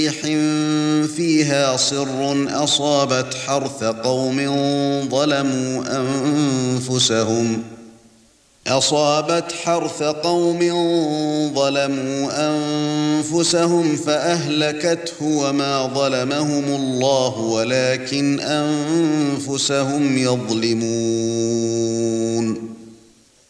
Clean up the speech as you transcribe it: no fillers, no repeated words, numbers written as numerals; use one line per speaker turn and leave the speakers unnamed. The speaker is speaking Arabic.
ريح فيها صر أصابت حرث قوم ظلموا أنفسهم فأهلكته وما ظلمهم الله ولكن أنفسهم يظلمون